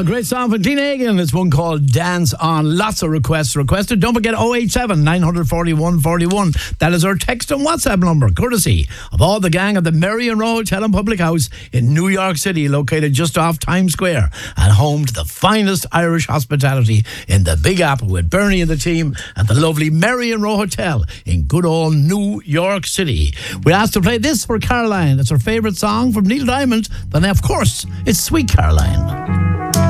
Great song from Tina Egan. It's one called Dance On. Lots of requests requested. Don't forget 087 941 41. That is our text and WhatsApp number, courtesy of all the gang at the Merrion Row Hotel and Public House in New York City, located just off Times Square and home to the finest Irish hospitality in the Big Apple, with Bernie and the team at the lovely Merrion Row Hotel in good old New York City. We asked to play this for Caroline. It's her favourite song from Neil Diamond. Then, of course, it's Sweet Caroline.